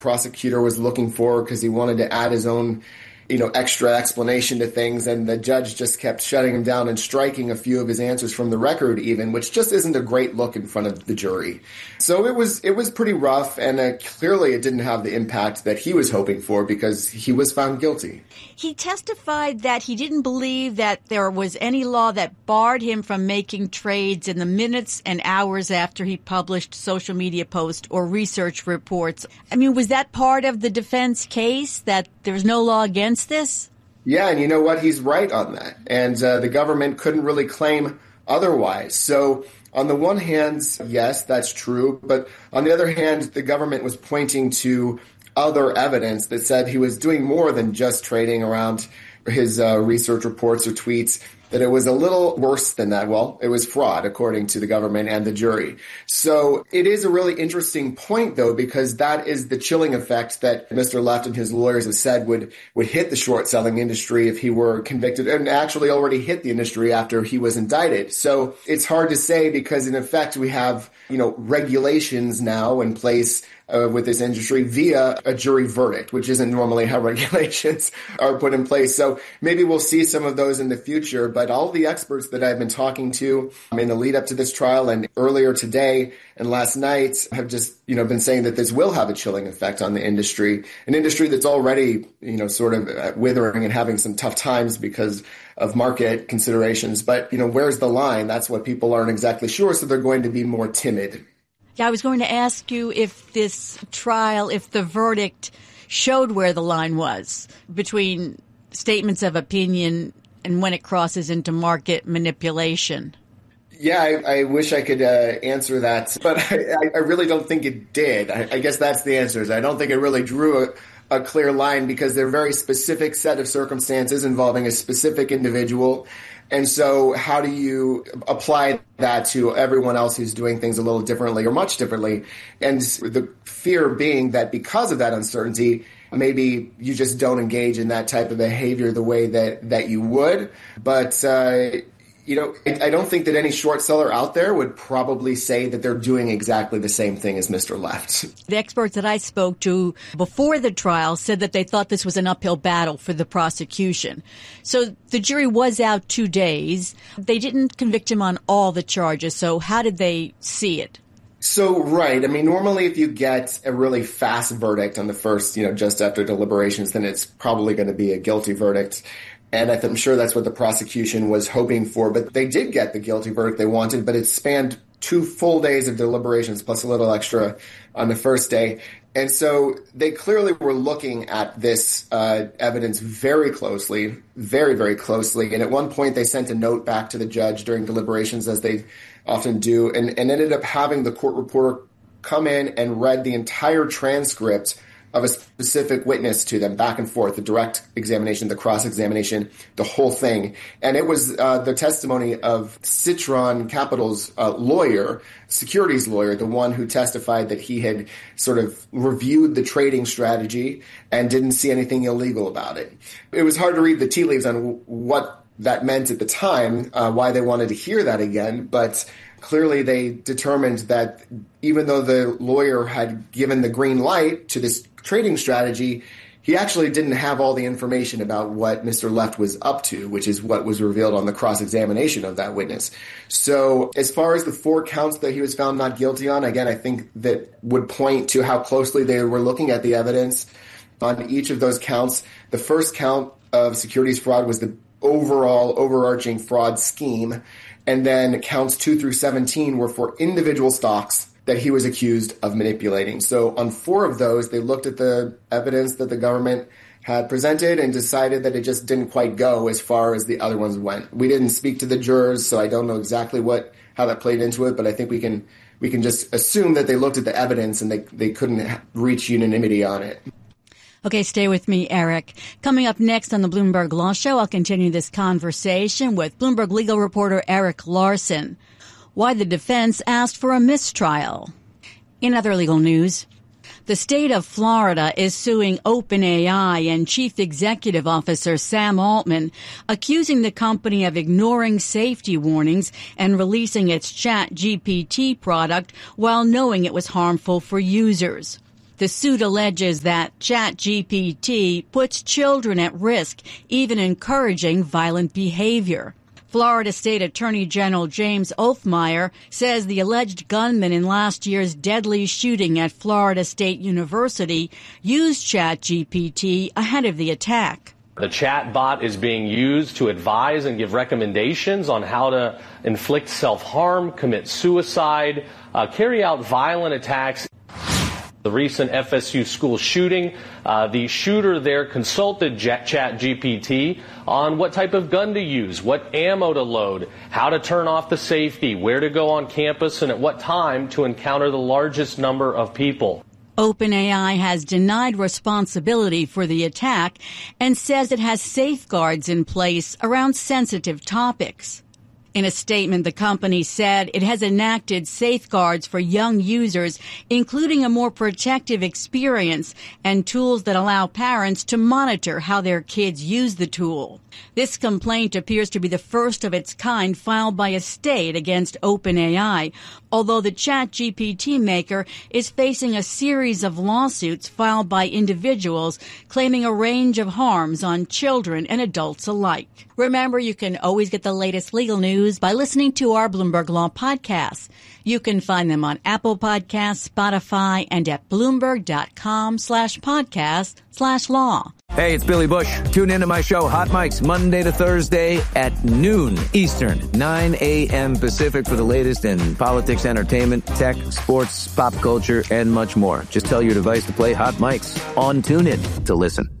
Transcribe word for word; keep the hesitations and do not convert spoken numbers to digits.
prosecutor was looking for because he wanted to add his own, you know, extra explanation to things. And the judge just kept shutting him down and striking a few of his answers from the record even, which just isn't a great look in front of the jury. So it was it was pretty rough, and uh, clearly it didn't have the impact that he was hoping for because he was found guilty. He testified that he didn't believe that there was any law that barred him from making trades in the minutes and hours after he published social media posts or research reports. I mean, was that part of the defense case, that there's no law against this? Yeah, and you know what? He's right on that. And uh, the government couldn't really claim otherwise. So on the one hand, yes, that's true. But on the other hand, the government was pointing to other evidence that said he was doing more than just trading around his uh, research reports or tweets, that it was a little worse than that. Well, it was fraud, according to the government and the jury. So it is a really interesting point, though, because that is the chilling effect that Mister Left and his lawyers have said would, would hit the short selling industry if he were convicted, and actually already hit the industry after he was indicted. So it's hard to say because, in effect, we have, you know, regulations now in place Uh, with this industry via a jury verdict, which isn't normally how regulations are put in place. So maybe we'll see some of those in the future. But all the experts that I've been talking to in the lead up to this trial and earlier today and last night have just, you know, been saying that this will have a chilling effect on the industry, an industry that's already, you know, sort of withering and having some tough times because of market considerations. But, you know, where's the line? That's what people aren't exactly sure. So they're going to be more timid. Yeah, I was going to ask you if this trial, if the verdict showed where the line was between statements of opinion and when it crosses into market manipulation. Yeah, I, I wish I could uh, answer that, but I, I really don't think it did. I, I guess that's the answer. Is I don't think it really drew a, a clear line because they're a very specific set of circumstances involving a specific individual. And so how do you apply that to everyone else who's doing things a little differently or much differently? And the fear being that because of that uncertainty, maybe you just don't engage in that type of behavior the way that, that you would. But, uh, you know, I don't think that any short seller out there would probably say that they're doing exactly the same thing as Mister Left. The experts that I spoke to before the trial said that they thought this was an uphill battle for the prosecution. So the jury was out two days. They didn't convict him on all the charges. So how did they see it? So, right. I mean, normally if you get a really fast verdict on the first, you know, just after deliberations, then it's probably going to be a guilty verdict. And I'm sure that's what the prosecution was hoping for. But they did get the guilty verdict they wanted, but it spanned two full days of deliberations plus a little extra on the first day. And so they clearly were looking at this uh, evidence very closely, very, very closely. And at one point, they sent a note back to the judge during deliberations, as they often do, and, and ended up having the court reporter come in and read the entire transcript of a specific witness to them, back and forth, the direct examination, the cross-examination, the whole thing. And it was uh, the testimony of Citron Capital's uh, lawyer, securities lawyer, the one who testified that he had sort of reviewed the trading strategy and didn't see anything illegal about it. It was hard to read the tea leaves on what that meant at the time, uh, why they wanted to hear that again, but clearly they determined that even though the lawyer had given the green light to this trading strategy, he actually didn't have all the information about what Mister Left was up to, which is what was revealed on the cross-examination of that witness. So as far as the four counts that he was found not guilty on, again, I think that would point to how closely they were looking at the evidence on each of those counts. The first count of securities fraud was the overall overarching fraud scheme. And then counts two through seventeen were for individual stocks that he was accused of manipulating. So on four of those, they looked at the evidence that the government had presented and decided that it just didn't quite go as far as the other ones went. We didn't speak to the jurors, so I don't know exactly what how that played into it, but I think we can we can just assume that they looked at the evidence and they, they couldn't reach unanimity on it. Okay, stay with me, Eric. Coming up next on the Bloomberg Law Show, I'll continue this conversation with Bloomberg legal reporter Eric Larson. Why the defense asked for a mistrial. In other legal news, the state of Florida is suing OpenAI and Chief Executive Officer Sam Altman, accusing the company of ignoring safety warnings and releasing its ChatGPT product while knowing it was harmful for users. The suit alleges that ChatGPT puts children at risk, even encouraging violent behavior. Florida State Attorney General James Othmeyer says the alleged gunman in last year's deadly shooting at Florida State University used ChatGPT ahead of the attack. The chat bot is being used to advise and give recommendations on how to inflict self-harm, commit suicide, uh, carry out violent attacks. The recent F S U school shooting, uh, the shooter there consulted ChatGPT on what type of gun to use, what ammo to load, how to turn off the safety, where to go on campus, and at what time to encounter the largest number of people. OpenAI has denied responsibility for the attack and says it has safeguards in place around sensitive topics. In a statement, the company said it has enacted safeguards for young users, including a more protective experience and tools that allow parents to monitor how their kids use the tool. This complaint appears to be the first of its kind filed by a state against OpenAI, although the ChatGPT maker is facing a series of lawsuits filed by individuals claiming a range of harms on children and adults alike. Remember, you can always get the latest legal news by listening to our Bloomberg Law podcasts. You can find them on Apple Podcasts, Spotify, and at Bloomberg.com slash podcast slash law. Hey, it's Billy Bush. Tune into my show, Hot Mics, Monday to Thursday at noon Eastern, nine a.m. Pacific for the latest in politics, entertainment, tech, sports, pop culture, and much more. Just tell your device to play Hot Mics on TuneIn to listen.